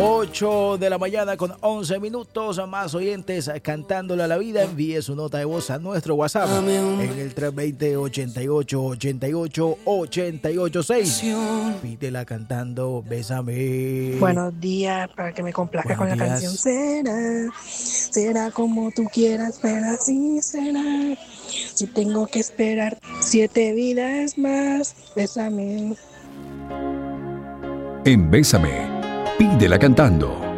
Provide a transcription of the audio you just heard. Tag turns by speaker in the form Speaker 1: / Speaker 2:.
Speaker 1: 8 de la mañana con 11 minutos. Más oyentes cantándole a la vida. Envíe su nota de voz a nuestro WhatsApp en el 320-88-88-886. Pídela cantando Bésame.
Speaker 2: Buenos días, para que me complazca con la canción. Será como tú quieras, pero así será. Si tengo que esperar 7 vidas más, bésame.
Speaker 3: En Bésame, pídela cantando.